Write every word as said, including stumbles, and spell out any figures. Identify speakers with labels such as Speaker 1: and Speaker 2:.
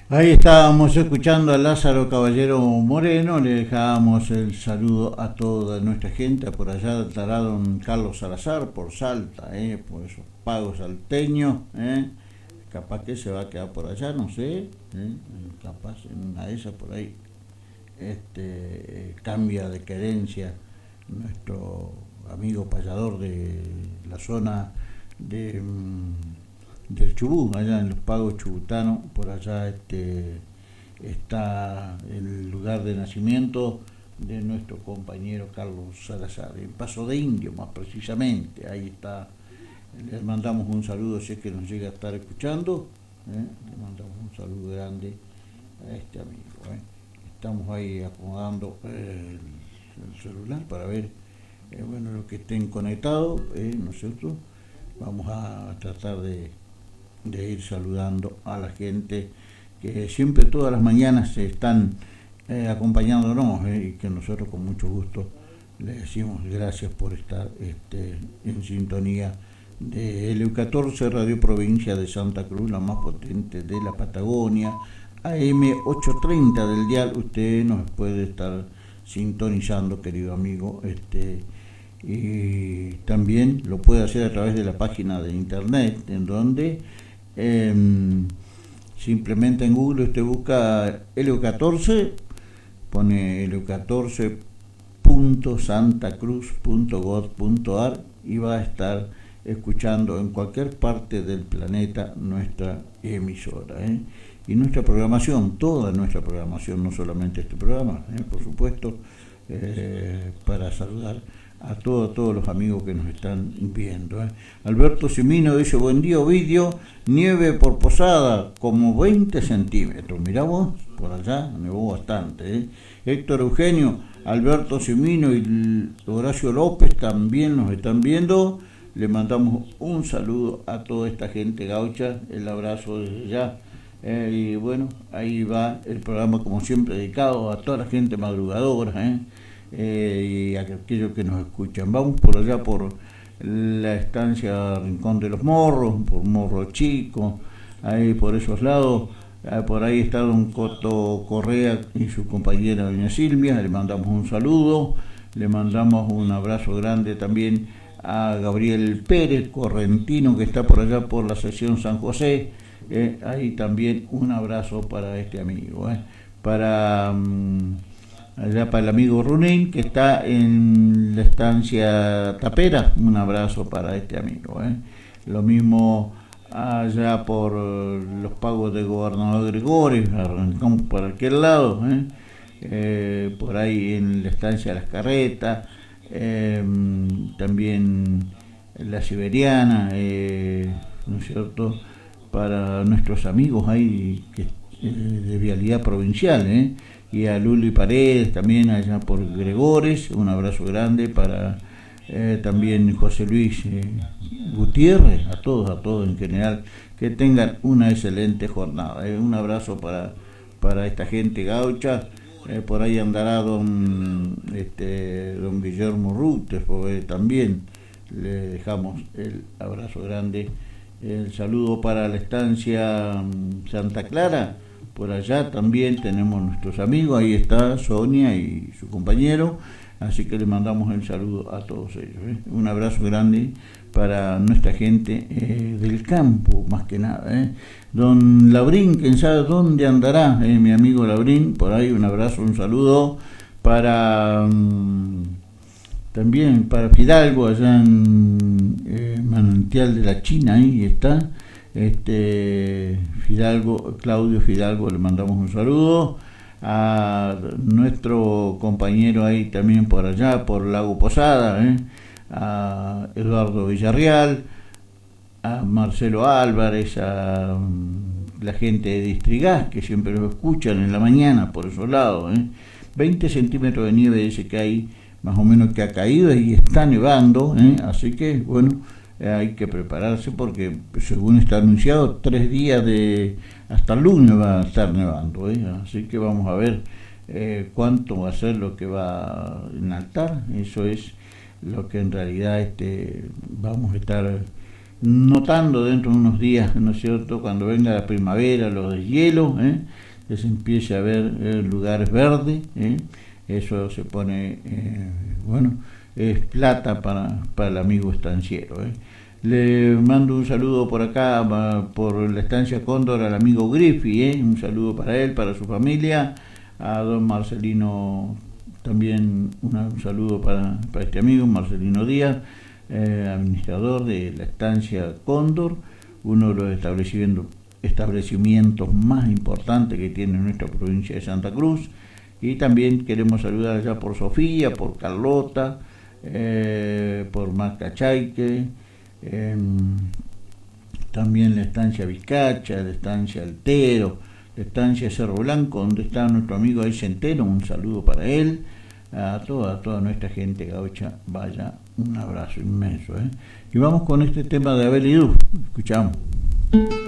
Speaker 1: Ahí estábamos escuchando a Lázaro Caballero Moreno, le dejábamos el saludo a toda nuestra gente, por allá estará don Carlos Salazar, por Salta, eh, por esos pagos salteños, eh, capaz que se va a quedar por allá, no sé, eh, capaz en una de esas por ahí este, cambia de querencia nuestro amigo payador de la zona de... del Chubut, allá en los pagos chubutanos, por allá este, está el lugar de nacimiento de nuestro compañero Carlos Salazar, en Paso de Indio más precisamente, ahí está, les mandamos un saludo si es que nos llega a estar escuchando, ¿eh? Le mandamos un saludo grande a este amigo, ¿eh? Estamos ahí acomodando eh, el, el celular para ver eh, bueno, los que estén conectados, ¿eh? Nosotros vamos a tratar de de ir saludando a la gente que siempre todas las mañanas se están eh, acompañándonos eh, y que nosotros con mucho gusto les decimos gracias por estar este, en sintonía de L U catorce, Radio Provincia de Santa Cruz, la más potente de la Patagonia, A M ochocientos treinta del dial. Usted nos puede estar sintonizando, querido amigo, este y también lo puede hacer a través de la página de internet, en donde Eh, simplemente en Google usted busca L U catorce, pone L U catorce punto santacruz punto gov punto ar y va a estar escuchando en cualquier parte del planeta nuestra emisora, ¿eh? Y nuestra programación, toda nuestra programación, no solamente este programa, ¿eh? Por supuesto, eh, para saludar a todos, todos los amigos que nos están viendo, ¿eh? Alberto Simino dice, buen día Ovidio, nieve por Posada, como veinte centímetros, miramos, por allá nevó bastante, ¿eh? Héctor Eugenio, Alberto Simino y Horacio López también nos están viendo, le mandamos un saludo a toda esta gente gaucha, el abrazo desde ya, eh, y bueno, ahí va el programa como siempre dedicado a toda la gente madrugadora, ¿eh? Eh, y a aquellos que nos escuchan. Vamos por allá por la estancia Rincón de los Morros, por Morro Chico, ahí por esos lados, eh, por ahí está don Coto Correa y su compañera doña Silvia, le mandamos un saludo, le mandamos un abrazo grande también a Gabriel Pérez, correntino, que está por allá por la sección San José, eh, ahí también un abrazo para este amigo, eh, para... Um, allá para el amigo Runín, que está en la estancia Tapera, un abrazo para este amigo, ¿eh? Lo mismo allá por los pagos de Gobernador Gregorio, arrancamos por aquel lado, ¿eh? Eh, por ahí en la estancia Las Carretas, eh, también la Siberiana, eh, ¿no es cierto?, para nuestros amigos ahí que, eh, de vialidad provincial, ¿eh? Y a Luli Paredes también allá por Gregores, un abrazo grande para eh, también José Luis eh, Gutiérrez, a todos, a todos en general, que tengan una excelente jornada, eh, un abrazo para, para esta gente gaucha, eh, por ahí andará don, este, don Guillermo Rutes, porque también le dejamos el abrazo grande, el saludo para la estancia Santa Clara. Por allá también tenemos nuestros amigos, ahí está Sonia y su compañero, así que le mandamos el saludo a todos ellos, ¿eh? Un abrazo grande para nuestra gente eh, del campo, más que nada, ¿eh? Don Labrín, quién sabe dónde andará, ¿eh? Mi amigo Labrín, por ahí un abrazo, un saludo para um, también para Fidalgo, allá en eh, Manantial de la China, ahí está. Este Fidalgo, Claudio Fidalgo, le mandamos un saludo a nuestro compañero ahí también por allá, por Lago Posada, ¿eh? A Eduardo Villarreal, a Marcelo Álvarez, a um, la gente de Distrigas, que siempre lo escuchan en la mañana por esos lados, ¿eh? veinte centímetros de nieve dice que hay, más o menos que ha caído y está nevando, ¿eh? Así que bueno, hay que prepararse porque según está anunciado tres días de hasta el lunes va a estar nevando, ¿eh? Así que vamos a ver eh, cuánto va a ser lo que va a enaltar. Eso es lo que en realidad este vamos a estar notando dentro de unos días, ¿no es cierto?, cuando venga la primavera, los deshielos, ¿eh? que se empiece a ver eh, lugares verdes, ¿eh? Eso se pone, eh, bueno, es plata para, para el amigo estanciero, ¿eh? Le mando un saludo por acá, por la estancia Cóndor, al amigo Griffi, ¿eh? Un saludo para él, para su familia, a don Marcelino también una, un saludo para, para este amigo, Marcelino Díaz, eh, administrador de la estancia Cóndor, uno de los establecimientos, establecimientos más importantes que tiene nuestra provincia de Santa Cruz. Y también queremos saludar allá por Sofía, por Carlota, eh, por Macachaique, eh, también la estancia Vizcacha, la estancia Altero, la estancia Cerro Blanco, donde está nuestro amigo ahí Centeno, un saludo para él, a toda, a toda nuestra gente gaucha, vaya, un abrazo inmenso, ¿eh? Y vamos con este tema de Abel y Du, escuchamos.